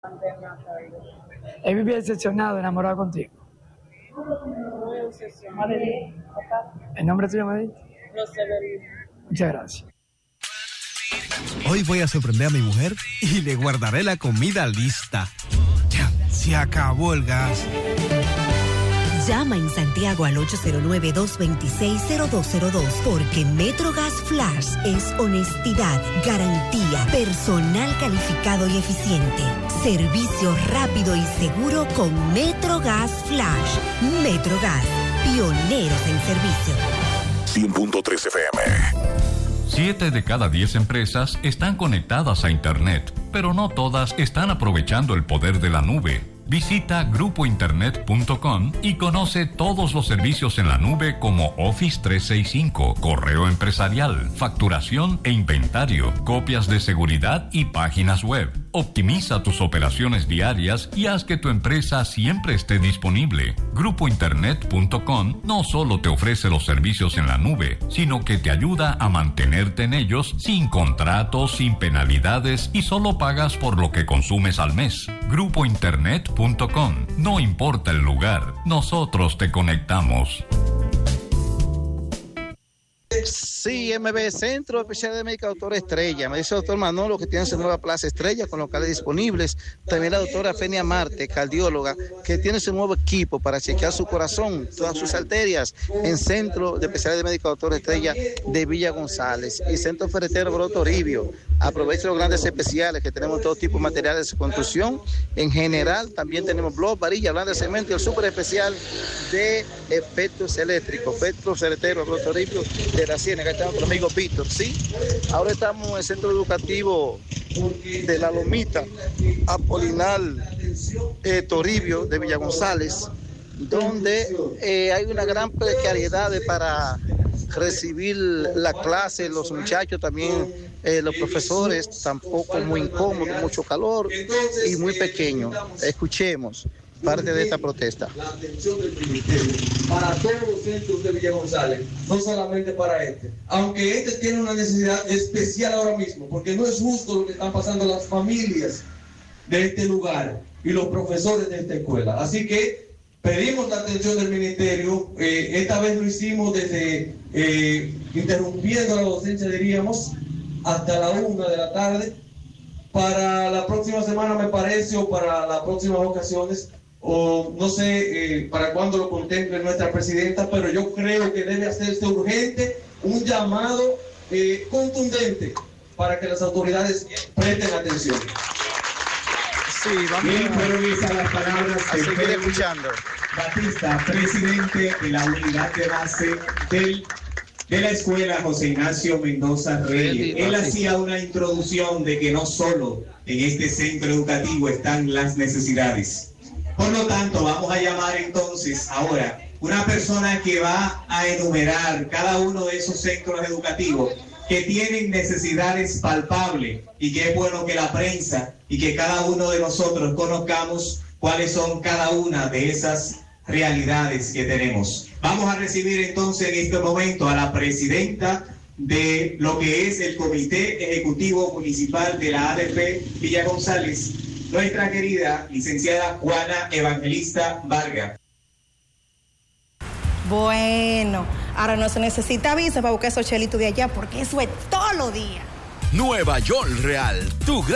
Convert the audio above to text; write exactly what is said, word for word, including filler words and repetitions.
Él vivía decepcionado, enamorado contigo. Muy obsesión. ¿El nombre tuyo, Madrid? Roseberry. Muchas gracias. Hoy voy a sorprender a mi mujer y le guardaré la comida lista. Ya, se acabó el gas. Llama en Santiago al ocho cero nueve, dos dos seis, cero dos cero dos porque Metrogas Flash es honestidad, garantía, personal calificado y eficiente, servicio rápido y seguro con Metrogas Flash. Metrogas, pioneros en servicio. cien punto tres F M. Siete de cada diez empresas están conectadas a Internet, pero no todas están aprovechando el poder de la nube. Visita grupo internet punto com y conoce todos los servicios en la nube como Office trescientos sesenta y cinco, correo empresarial, facturación e inventario, copias de seguridad y páginas web. Optimiza tus operaciones diarias y haz que tu empresa siempre esté disponible. grupo internet punto com no solo te ofrece los servicios en la nube, sino que te ayuda a mantenerte en ellos sin contratos, sin penalidades y solo pagas por lo que consumes al mes. grupo internet punto com. No importa el lugar, nosotros te conectamos. Sí, M B, Centro Especial de Médica Doctora Estrella. Me dice el doctor Manolo que tiene su nueva plaza Estrella con locales disponibles. También la doctora Fenia Marte, cardióloga, que tiene su nuevo equipo para chequear su corazón, todas sus arterias, en Centro de Especial de Médica Doctora Estrella de Villa González. Y Centro Ferretero Broto Toribio. Aproveche los grandes especiales que tenemos todo tipo de materiales de construcción. En general, también tenemos blog, varilla, blanda de cemento y el súper especial de efectos eléctricos. Efectos Ferretero Broto Toribio de la Ciénaga. Estamos con el amigo Víctor, ¿sí? Ahora estamos en el Centro Educativo de La Lomita, Apolinal eh, Toribio de Villa González, donde eh, hay una gran precariedad para recibir la clase, los muchachos también, eh, los profesores, tampoco muy incómodos, mucho calor y muy pequeño. Escuchemos parte de esta protesta. La atención del ministerio para todos los centros de Villa González, no solamente para este, aunque este tiene una necesidad especial ahora mismo, porque no es justo lo que están pasando las familias de este lugar y los profesores de esta escuela. Así que pedimos la atención del ministerio. Eh, esta vez lo hicimos desde eh, interrumpiendo la docencia, diríamos, hasta la una de la tarde. Para la próxima semana, me parece, o para las próximas ocasiones, o no sé eh, para cuándo lo contemple nuestra presidenta, pero yo creo que debe hacerse urgente un llamado eh, contundente para que las autoridades presten atención. Sí, vamos. Bien, fueron esas las palabras a seguir escuchando. Batista, presidente de la unidad de base del, de la escuela José Ignacio Mendoza Reyes. Él hacía una introducción de que no solo en este centro educativo están las necesidades. Por lo tanto, vamos a llamar entonces ahora una persona que va a enumerar cada uno de esos centros educativos que tienen necesidades palpables y que es bueno que la prensa y que cada uno de nosotros conozcamos cuáles son cada una de esas realidades que tenemos. Vamos a recibir entonces en este momento a la presidenta de lo que es el Comité Ejecutivo Municipal de la A D P Villa González, nuestra querida licenciada Juana Evangelista Vargas. Bueno, ahora no se necesita visa para buscar esos chelitos de allá, porque eso es todos los días. Nueva York Real, tu